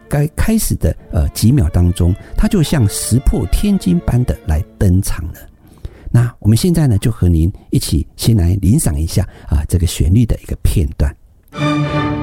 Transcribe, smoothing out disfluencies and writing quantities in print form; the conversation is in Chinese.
该开始的几秒当中，它就像石破天惊般的来登场了。那我们现在呢，就和您一起先来欣赏一下这个旋律的一个片段。